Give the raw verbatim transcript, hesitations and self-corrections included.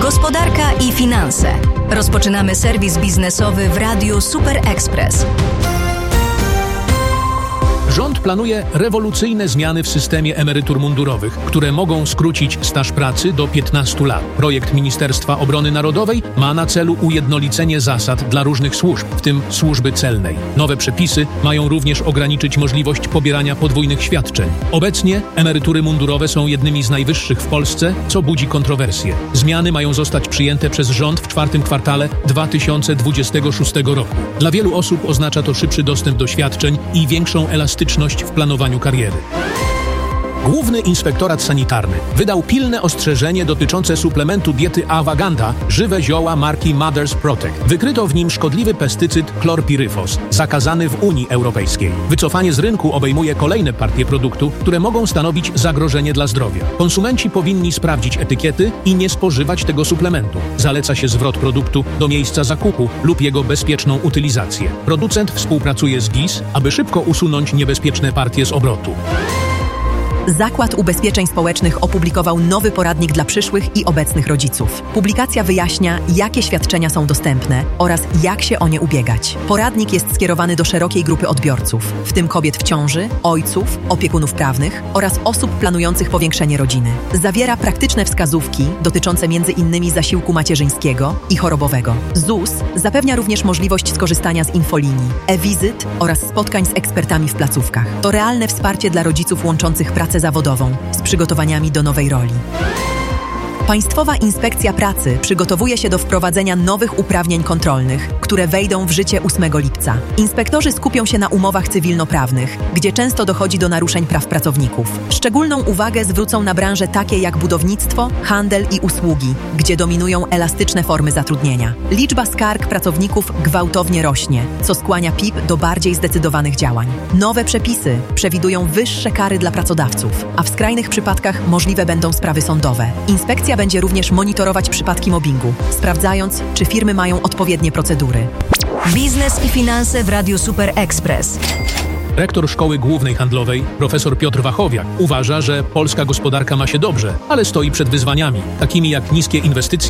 Gospodarka i finanse. Rozpoczynamy serwis biznesowy w Radiu Super Express. Rząd planuje rewolucyjne zmiany w systemie emerytur mundurowych, które mogą skrócić staż pracy do piętnastu lat. Projekt Ministerstwa Obrony Narodowej ma na celu ujednolicenie zasad dla różnych służb, w tym służby celnej. Nowe przepisy mają również ograniczyć możliwość pobierania podwójnych świadczeń. Obecnie emerytury mundurowe są jednymi z najwyższych w Polsce, co budzi kontrowersje. Zmiany mają zostać przyjęte przez rząd w czwartym kwartale dwa tysiące dwudziestego szóstego roku. Dla wielu osób oznacza to szybszy dostęp do świadczeń i większą elastyczność w planowaniu kariery. Główny Inspektorat Sanitarny wydał pilne ostrzeżenie dotyczące suplementu diety Awaganda żywe zioła marki Mother's Protect. Wykryto w nim szkodliwy pestycyd chlorpirifos, zakazany w Unii Europejskiej. Wycofanie z rynku obejmuje kolejne partie produktu, które mogą stanowić zagrożenie dla zdrowia. Konsumenci powinni sprawdzić etykiety i nie spożywać tego suplementu. Zaleca się zwrot produktu do miejsca zakupu lub jego bezpieczną utylizację. Producent współpracuje z G I S, aby szybko usunąć niebezpieczne partie z obrotu. Zakład Ubezpieczeń Społecznych opublikował nowy poradnik dla przyszłych i obecnych rodziców. Publikacja wyjaśnia, jakie świadczenia są dostępne oraz jak się o nie ubiegać. Poradnik jest skierowany do szerokiej grupy odbiorców, w tym kobiet w ciąży, ojców, opiekunów prawnych oraz osób planujących powiększenie rodziny. Zawiera praktyczne wskazówki dotyczące między innymi zasiłku macierzyńskiego i chorobowego. Z U S zapewnia również możliwość skorzystania z infolinii, e-wizyt oraz spotkań z ekspertami w placówkach. To realne wsparcie dla rodziców łączących pracę zawodową z przygotowaniami do nowej roli. Państwowa Inspekcja Pracy przygotowuje się do wprowadzenia nowych uprawnień kontrolnych, które wejdą w życie ósmego lipca. Inspektorzy skupią się na umowach cywilnoprawnych, gdzie często dochodzi do naruszeń praw pracowników. Szczególną uwagę zwrócą na branże takie jak budownictwo, handel i usługi, gdzie dominują elastyczne formy zatrudnienia. Liczba skarg pracowników gwałtownie rośnie, co skłania P I P do bardziej zdecydowanych działań. Nowe przepisy przewidują wyższe kary dla pracodawców, a w skrajnych przypadkach możliwe będą sprawy sądowe. Inspekcja będzie również monitorować przypadki mobbingu, sprawdzając, czy firmy mają odpowiednie procedury. Biznes i finanse w Radiu Super Express. Rektor Szkoły Głównej Handlowej, profesor Piotr Wachowiak, uważa, że polska gospodarka ma się dobrze, ale stoi przed wyzwaniami, takimi jak niskie inwestycje